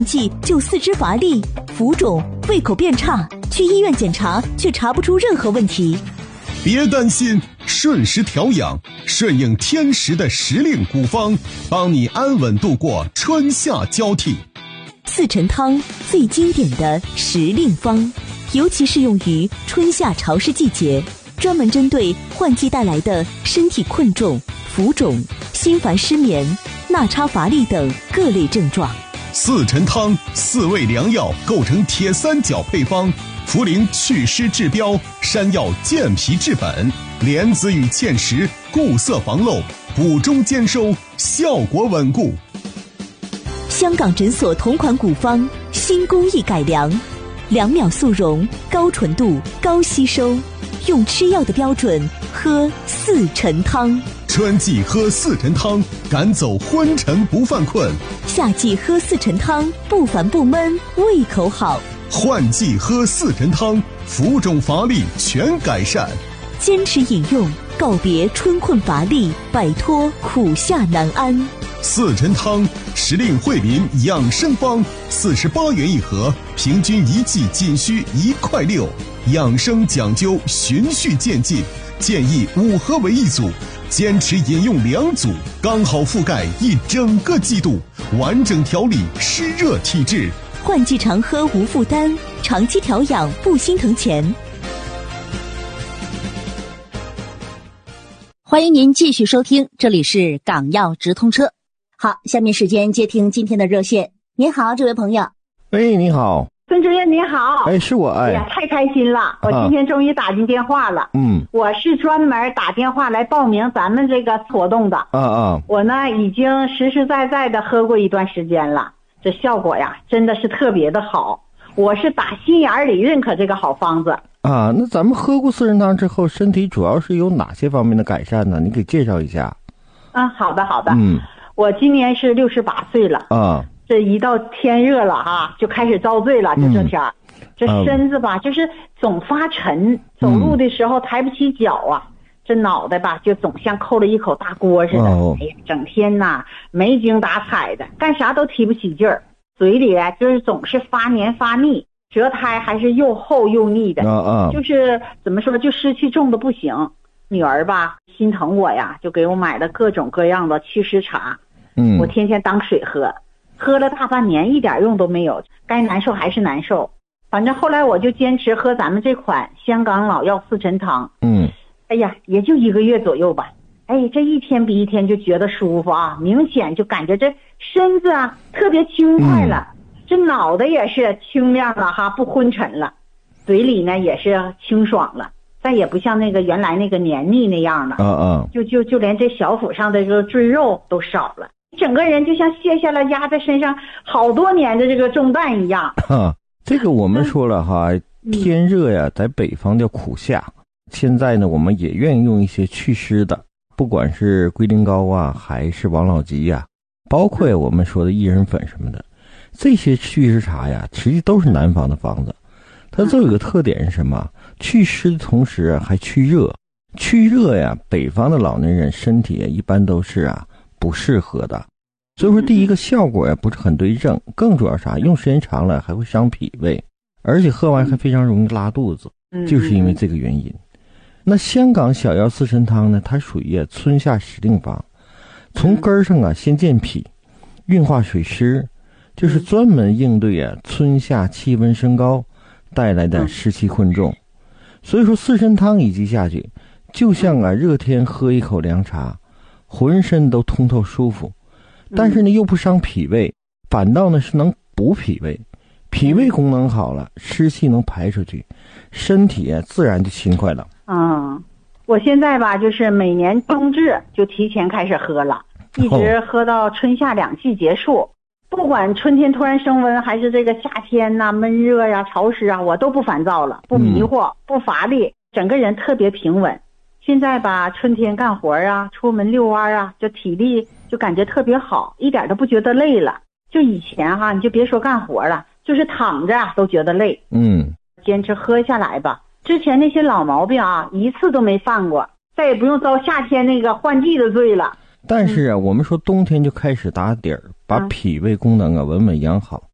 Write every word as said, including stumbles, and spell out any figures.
季就四肢乏力、浮肿、胃口变差，去医院检查却查不出任何问题。 别担心，顺时调养，顺应天时的时令古方，帮你安稳度过春夏交替。 四陈汤最经典的时令方，尤其适用于春夏潮湿季节，专门针对换季带来的身体困重、浮肿、心烦失眠、纳差乏力等各类症状。 四陈汤四味良药构成铁三角配方，茯苓祛湿治标，山药健脾治本，莲子与芡实固色防漏，补中兼收，效果稳固。 香港诊所同款古方，新工艺改良，两秒速溶，高纯度，高吸收，用吃药的标准喝四陈汤。 春季喝四陈汤，赶走昏沉不犯困； 夏季喝四陈汤，不烦不闷，胃口好。 换季喝四陈汤，浮肿乏力全改善。 坚持饮用，告别春困乏力，摆脱苦夏难安。 四陈汤时令惠民养生方，四十八元一盒，平均一剂仅需一块六。养生讲究循序渐进，建议五盒为一组，坚持饮用两组，刚好覆盖一整个季度，完整调理湿热体质。 换季常喝无负担，长期调养不心疼钱。 欢迎您继续收听，这里是港药直通车。好，下面时间接听今天的热线。您好，这位朋友。 喂，你好。 孙主任你好。 哎，是我。哎， 哎呀，太开心了，我今天终于打进电话了。 嗯， 我是专门打电话来报名咱们这个活动的。 啊啊， 我呢已经实实在在的喝过一段时间了，这效果呀真的是特别的好，我是打心眼里认可这个好方子。 啊，那咱们喝过四陈汤之后，身体主要是有哪些方面的改善呢？你给介绍一下。 啊，好的好的。 嗯， 我今年是六十八岁了。 啊， 这一到天热了哈，就开始遭罪了，就这天儿。嗯，这身子吧，就是总发沉，走路的时候抬不起脚啊，嗯，这脑袋吧就总像扣了一口大锅似的。哦，哎呀，整天呐没精打采的，干啥都提不起劲儿，嘴里啊就是总是发黏发腻，舌苔还是又厚又腻的。 啊啊， 就是怎么说，就湿气重的不行。女儿吧心疼我呀，就给我买了各种各样的祛湿茶。嗯，我天天当水喝，喝了大半年一点用都没有，该难受还是难受。反正后来我就坚持喝咱们这款香港老药四陈汤。嗯，哎呀，也就一个月左右吧。哎，这一天比一天就觉得舒服啊，明显就感觉这身子啊特别轻快了，嗯，这脑袋也是清亮了哈，不昏沉了，嘴里呢也是清爽了，再也不像那个原来那个黏腻那样了。嗯嗯，就就就连这小腹上的这个赘肉都少了，整个人就像卸下了压在身上好多年的这个重担一样。 啊，这个我们说了哈，嗯，天热呀，在北方叫苦夏。现在呢，我们也愿意用一些祛湿的，不管是龟苓膏啊，还是王老吉呀，包括我们说的薏仁粉什么的，这些祛湿茶呀，实际都是南方的方子。它都有个特点是什么？祛湿的同时还去热。去热呀，北方的老年人身体一般都是啊不适合的。所以说第一个效果呀不是很对症，更主要啥？用时间长了还会伤脾胃，而且喝完还非常容易拉肚子，就是因为这个原因。那香港小药四陈汤呢，它属于春夏时令方，从根上啊先健脾，运化水湿，就是专门应对啊春夏气温升高带来的湿气困重。所以说四陈汤一剂下去，就像啊热天喝一口凉茶，浑身都通透舒服，但是呢又不伤脾胃，反倒呢是能补脾胃，脾胃功能好了，湿气能排出去，身体啊自然就轻快了。 嗯，我现在吧就是每年冬至就提前开始喝了，一直喝到春夏两季结束。不管春天突然升温，还是这个夏天呐、啊、闷热呀、潮湿啊，我都不烦躁了，不迷惑、嗯、不乏力，整个人特别平稳。现在吧春天干活啊，出门遛弯啊，就体力就感觉特别好，一点都不觉得累了。就以前哈，你就别说干活了，就是躺着都觉得累。嗯，坚持喝下来吧，之前那些老毛病啊一次都没犯过，再也不用遭夏天那个换季的罪了。 但是啊、嗯、我们说冬天就开始打底儿，把脾胃功能啊稳稳养好，